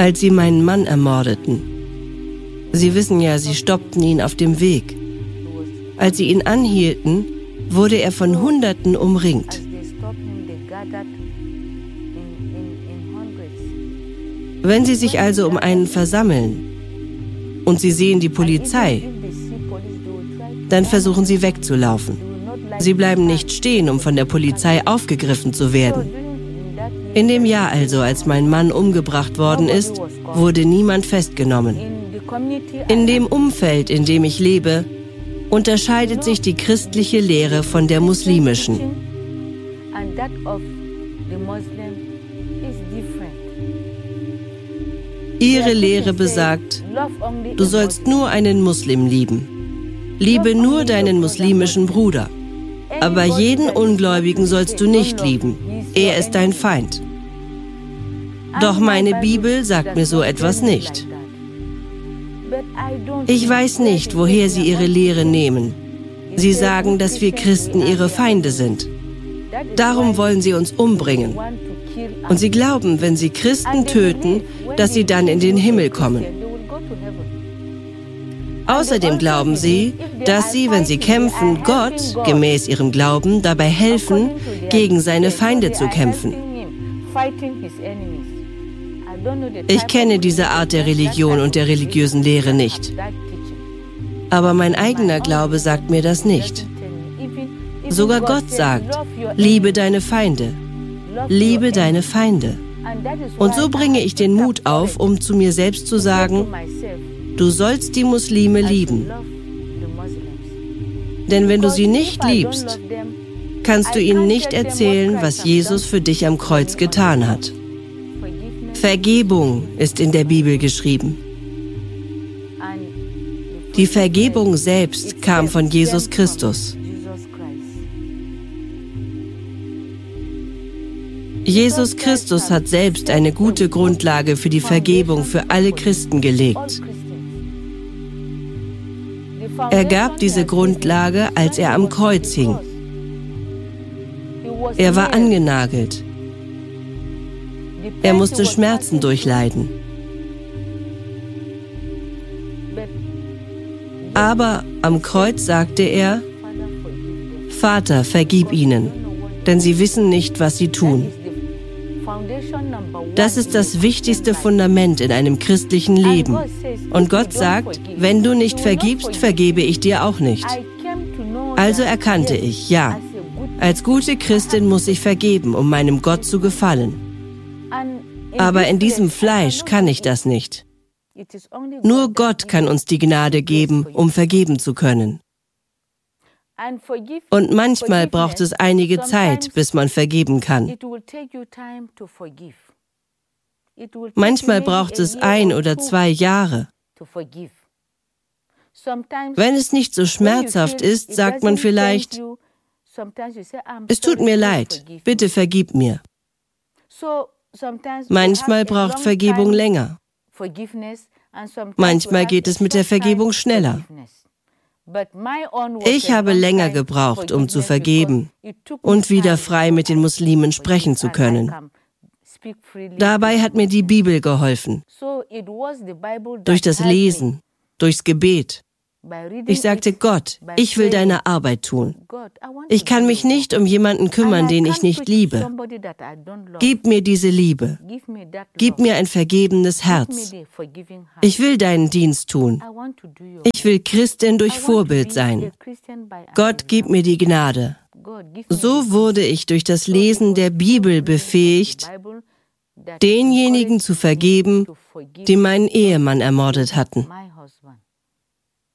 als sie meinen Mann ermordeten. Sie wissen ja, sie stoppten ihn auf dem Weg. Als sie ihn anhielten, wurde er von Hunderten umringt. Wenn sie sich also um einen versammeln und sie sehen die Polizei, dann versuchen sie wegzulaufen. Sie bleiben nicht stehen, um von der Polizei aufgegriffen zu werden. In dem Jahr also, als mein Mann umgebracht worden ist, wurde niemand festgenommen. In dem Umfeld, in dem ich lebe, unterscheidet sich die christliche Lehre von der muslimischen. Ihre Lehre besagt, du sollst nur einen Muslim lieben. Liebe nur deinen muslimischen Bruder. Aber jeden Ungläubigen sollst du nicht lieben. Er ist dein Feind. Doch meine Bibel sagt mir so etwas nicht. Ich weiß nicht, woher sie ihre Lehre nehmen. Sie sagen, dass wir Christen ihre Feinde sind. Darum wollen sie uns umbringen. Und sie glauben, wenn sie Christen töten, dass sie dann in den Himmel kommen. Außerdem glauben sie, dass sie, wenn sie kämpfen, Gott, gemäß ihrem Glauben, dabei helfen, gegen seine Feinde zu kämpfen. Ich kenne diese Art der Religion und der religiösen Lehre nicht. Aber mein eigener Glaube sagt mir das nicht. Sogar Gott sagt, liebe deine Feinde. Liebe deine Feinde. Und so bringe ich den Mut auf, um zu mir selbst zu sagen, du sollst die Muslime lieben. Denn wenn du sie nicht liebst, kannst du ihnen nicht erzählen, was Jesus für dich am Kreuz getan hat. Vergebung ist in der Bibel geschrieben. Die Vergebung selbst kam von Jesus Christus. Jesus Christus hat selbst eine gute Grundlage für die Vergebung für alle Christen gelegt. Er gab diese Grundlage, als er am Kreuz hing. Er war angenagelt. Er musste Schmerzen durchleiden. Aber am Kreuz sagte er, Vater, vergib ihnen, denn sie wissen nicht, was sie tun. Das ist das wichtigste Fundament in einem christlichen Leben. Und Gott sagt, wenn du nicht vergibst, vergebe ich dir auch nicht. Also erkannte ich, ja, als gute Christin muss ich vergeben, um meinem Gott zu gefallen. Aber in diesem Fleisch kann ich das nicht. Nur Gott kann uns die Gnade geben, um vergeben zu können. Und manchmal braucht es einige Zeit, bis man vergeben kann. Manchmal braucht es 1 oder 2 Jahre. Wenn es nicht so schmerzhaft ist, sagt man vielleicht, es tut mir leid, bitte vergib mir. Manchmal braucht Vergebung länger. Manchmal geht es mit der Vergebung schneller. Ich habe länger gebraucht, um zu vergeben und wieder frei mit den Muslimen sprechen zu können. Dabei hat mir die Bibel geholfen. Durch das Lesen, durchs Gebet. Ich sagte, Gott, ich will deine Arbeit tun. Ich kann mich nicht um jemanden kümmern, den ich nicht liebe. Gib mir diese Liebe. Gib mir ein vergebenes Herz. Ich will deinen Dienst tun. Ich will Christin durch Vorbild sein. Gott, gib mir die Gnade. So wurde ich durch das Lesen der Bibel befähigt, denjenigen zu vergeben, die meinen Ehemann ermordet hatten.